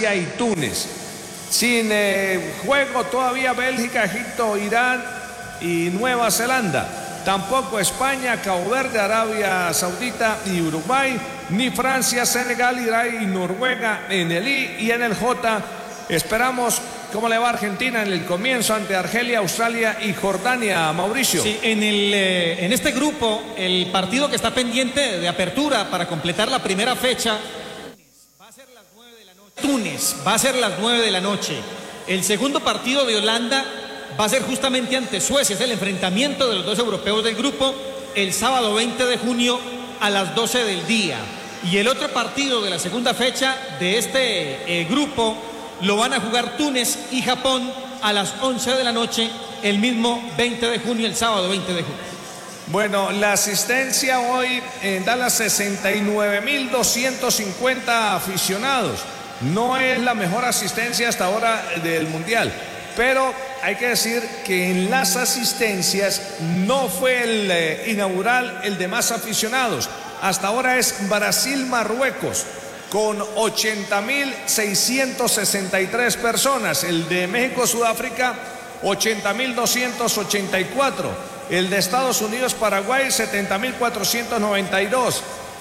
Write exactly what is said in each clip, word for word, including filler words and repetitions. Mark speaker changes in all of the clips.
Speaker 1: Francia y Túnez. Sin eh, juego todavía Bélgica, Egipto, Irán y Nueva Zelanda. Tampoco España, Cabo Verde, Arabia Saudita y Uruguay. Ni Francia, Senegal, Irán y Noruega en el I y en el J. Esperamos cómo le va a Argentina en el comienzo ante Argelia, Australia y Jordania, Mauricio.
Speaker 2: Sí, en, el, eh, en este grupo, el partido que está pendiente de apertura para completar la primera fecha va a ser las nueve de la noche. Túnez va a ser las nueve de la noche. El segundo partido de Holanda va a ser justamente ante Suecia. Es el enfrentamiento de los dos europeos del grupo el sábado veinte de junio a las doce del día. Y el otro partido de la segunda fecha de este eh, grupo lo van a jugar Túnez y Japón a las once de la noche el mismo veinte de junio, el sábado veinte de junio.
Speaker 1: Bueno, la asistencia hoy en Dallas, sesenta y nueve mil doscientos cincuenta aficionados. No es la mejor asistencia hasta ahora del Mundial, pero hay que decir que en las asistencias no fue el eh, inaugural el de más aficionados. Hasta ahora es Brasil-Marruecos con ochenta mil seiscientos sesenta y tres personas. El de México-Sudáfrica, ochenta mil doscientos ochenta y cuatro. El de Estados Unidos-Paraguay, setenta mil cuatrocientos noventa y dos.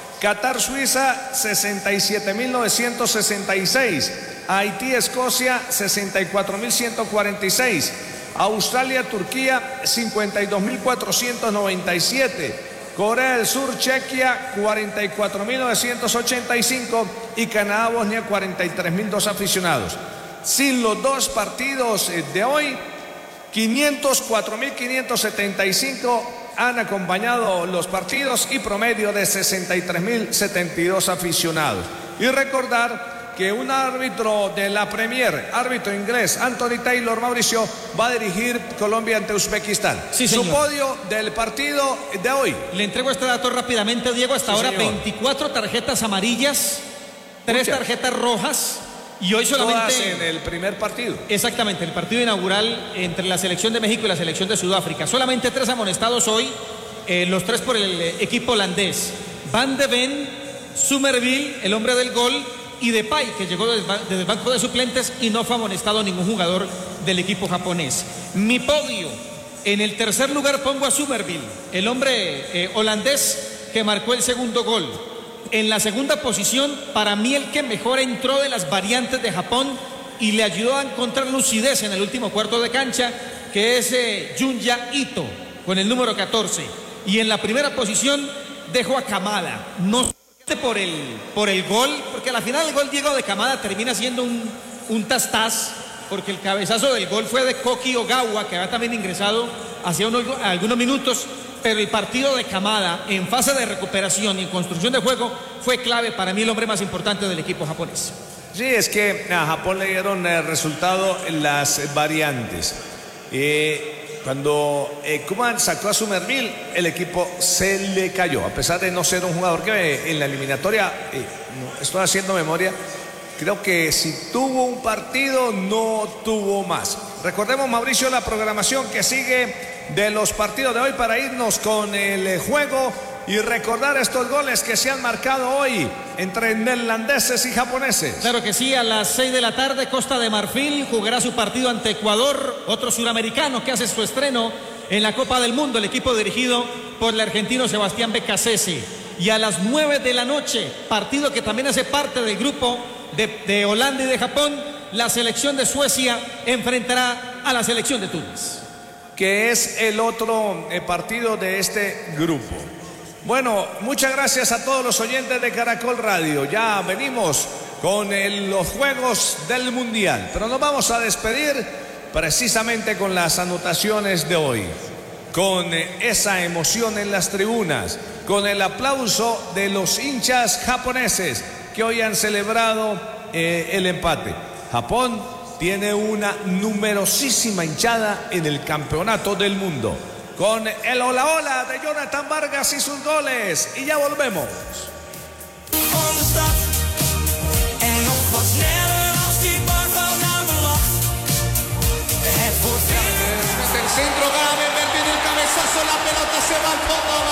Speaker 1: Qatar-Suiza, sesenta y siete mil novecientos sesenta y seis. Haití-Escocia, sesenta y cuatro mil ciento cuarenta y seis. Australia-Turquía, cincuenta y dos mil cuatrocientos noventa y siete. Corea del Sur, Chequia, cuarenta y cuatro mil novecientos ochenta y cinco. Y Canadá, Bosnia, cuarenta y tres mil dos aficionados. Sin los dos partidos de hoy, quinientos cuatro mil quinientos setenta y cinco han acompañado los partidos y promedio de sesenta y tres mil setenta y dos aficionados. Y recordar que un árbitro de la Premier, árbitro inglés, Anthony Taylor, Mauricio, va a dirigir Colombia ante Uzbekistán.
Speaker 2: Sí,
Speaker 1: su podio del partido de hoy.
Speaker 2: Le entrego este dato rápidamente, Diego. Hasta sí, ahora señor. veinticuatro tarjetas amarillas, tres tarjetas rojas. Y hoy solamente...
Speaker 1: Todas en el primer partido.
Speaker 2: Exactamente, el partido inaugural entre la selección de México y la selección de Sudáfrica. Solamente tres amonestados hoy, eh, los tres por el eh, equipo holandés. Van de Ven, Somerville, el hombre del gol, y Depay, que llegó desde, desde el banco de suplentes y no fue amonestado ningún jugador del equipo japonés. Mi podio, en el tercer lugar pongo a Somerville, el hombre eh, holandés que marcó el segundo gol. En la segunda posición, para mí el que mejor entró de las variantes de Japón y le ayudó a encontrar lucidez en el último cuarto de cancha, que es eh, Junya Ito, con el número catorce. Y en la primera posición dejo a Kamada, no por el, por el gol, porque a la final el gol Diego de Kamada termina siendo un, un tas-tas, porque el cabezazo del gol fue de Koki Ogawa, que había también ingresado hace unos, algunos minutos. Pero el partido de Kamada en fase de recuperación y en construcción de juego fue clave, para mí el hombre más importante del equipo japonés.
Speaker 1: Sí, es que a Japón le dieron el resultado en las variantes. Eh, cuando eh, Koeman sacó a Somerville, el equipo se le cayó, a pesar de no ser un jugador que eh, en la eliminatoria, eh, no, estoy haciendo memoria, creo que si tuvo un partido, no tuvo más. Recordemos, Mauricio, la programación que sigue de los partidos de hoy para irnos con el juego y recordar estos goles que se han marcado hoy entre neerlandeses y japoneses.
Speaker 2: Claro que sí, a las seis de la tarde Costa de Marfil jugará su partido ante Ecuador, otro suramericano que hace su estreno en la Copa del Mundo, el equipo dirigido por el argentino Sebastián Becasese. Y a las nueve de la noche, partido que también hace parte del grupo de, de Holanda y de Japón, la selección de Suecia enfrentará a la selección de Túnez,
Speaker 1: que es el otro eh, partido de este grupo. Bueno, muchas gracias a todos los oyentes de Caracol Radio. Ya venimos con el, los juegos del Mundial, pero nos vamos a despedir precisamente con las anotaciones de hoy, con eh, esa emoción en las tribunas, con el aplauso de los hinchas japoneses que hoy han celebrado eh, el empate. Japón tiene una numerosísima hinchada en el campeonato del mundo. Con el hola hola de Jonathan Vargas y sus goles. Y ya volvemos.
Speaker 3: Desde el centro, Gabe, tiene el cabezazo, la pelota se va al fondo.